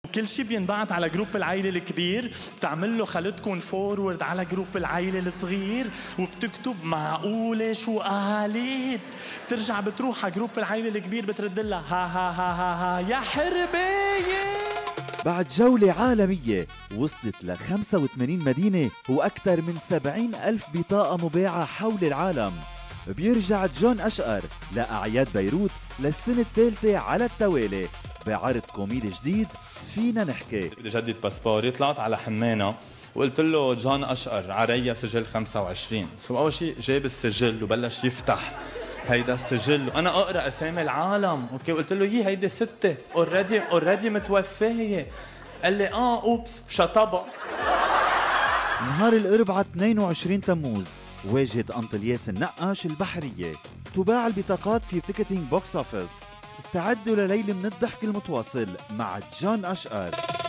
كل شي بينبعت على جروب العيلة الكبير، بتعمل له خالتكم فورورد على جروب العيلة الصغير وبتكتب معقولة شو قالت. بترجع بتروح على جروب العيلة الكبير بترد لها ها ها ها ها ها يا حرباية. بعد جولة عالمية وصلت ل 85 مدينة وأكثر من 70,000 بطاقة مباعة حول العالم، بيرجع جون أشقر لأعياد بيروت للسنة الثالثة على التوالي بعرض كوميدي جديد فينا نحكي. بدي جدد باسبوري، طلعت على حمانة وقلت له جون أشقر عريا سجل 25. أول شيء جاب السجل وبلش يفتح هيدا السجل وانا اقرا اسامي العالم. اوكي قلت له هيدي 6 اوريدي متوفيه. قال لي اوبس شطبه. نهار الاربعاء 22 تموز واجهت أنطلياس النقاش البحرية. تباع البطاقات في تيكتينج بوكس اوفيس. استعدوا لليلة من الضحك المتواصل مع جون أشقر.